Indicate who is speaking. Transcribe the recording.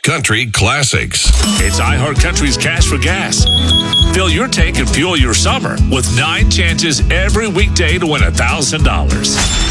Speaker 1: Country Classics.
Speaker 2: It's iHeartCountry's Cash for Gas. Fill your tank and fuel your summer with 9 chances every weekday to win $1,000.